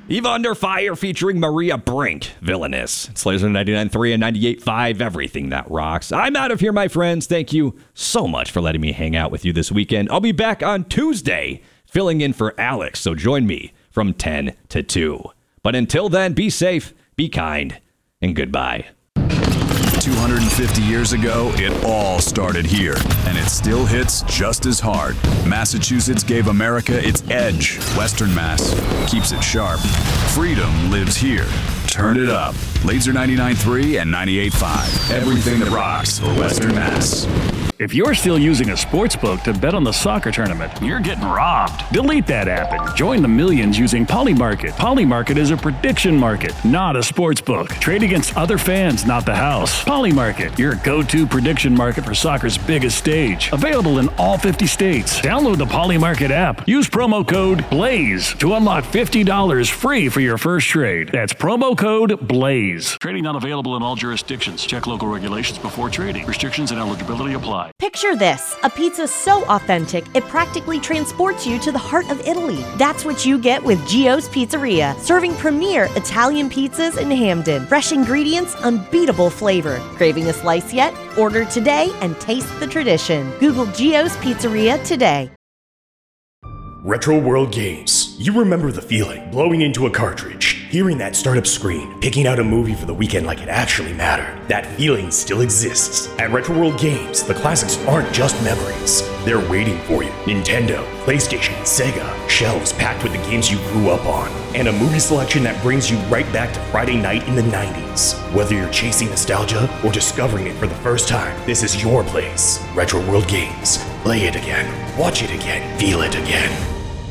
Eva Under Fire featuring Maria Brink, Villainous. It's Laser 99.3 and 98.5, everything that rocks. I'm out of here, my friends. Thank you so much for letting me hang out with you this weekend. I'll be back on Tuesday, filling in for Alex, so join me from 10 to 2. But until then, be safe, be kind, and goodbye. 250 years ago, it all started here, and it still hits just as hard. Massachusetts gave America its edge. Western Mass keeps it sharp. Freedom lives here. Turn it up. Laser 99.3 and 98.5. Everything that rocks for Western Mass. If you're still using a sports book to bet on the soccer tournament, you're getting robbed. Delete that app and join the millions using Polymarket. Polymarket is a prediction market, not a sports book. Trade against other fans, not the house. Polymarket, your go-to prediction market for soccer's biggest stage. Available in all 50 states. Download the Polymarket app. Use promo code BLAZE to unlock $50 free for your first trade. That's promo code BLAZE. Trading not available in all jurisdictions. Check local regulations before trading. Restrictions and eligibility apply. Picture this, a pizza so authentic, it practically transports you to the heart of Italy. That's what you get with Gio's Pizzeria, serving premier Italian pizzas in Hamden. Fresh ingredients, unbeatable flavor. Craving a slice yet? Order today and taste the tradition. Google Gio's Pizzeria today. Retro World Games. You remember the feeling, blowing into a cartridge, hearing that startup screen, picking out a movie for the weekend like it actually mattered. That feeling still exists. At Retro World Games, the classics aren't just memories. They're waiting for you. Nintendo, PlayStation, Sega, shelves packed with the games you grew up on, and a movie selection that brings you right back to Friday night in the 90s. Whether you're chasing nostalgia or discovering it for the first time, this is your place. Retro World Games. Play it again. Watch it again. Feel it again.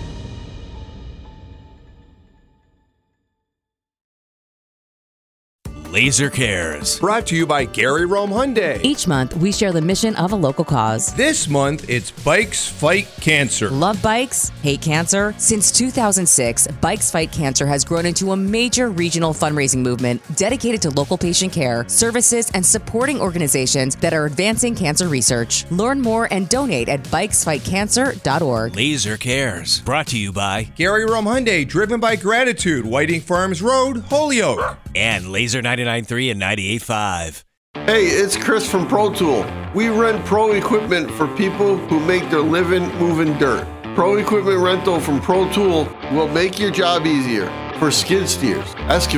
Laser Cares. Brought to you by Gary Rome Hyundai. Each month, we share the mission of a local cause. This month, it's Bikes Fight Cancer. Love bikes, hate cancer. Since 2006, Bikes Fight Cancer has grown into a major regional fundraising movement dedicated to local patient care, services, and supporting organizations that are advancing cancer research. Learn more and donate at bikesfightcancer.org. Laser Cares. Brought to you by Gary Rome Hyundai, driven by gratitude. Whiting Farms Road, Holyoke. And Laser 99.3 and 98.5. Hey, it's Chris from Pro Tool. We rent pro equipment for people who make their living moving dirt. Pro equipment rental from Pro Tool will make your job easier for skid steers,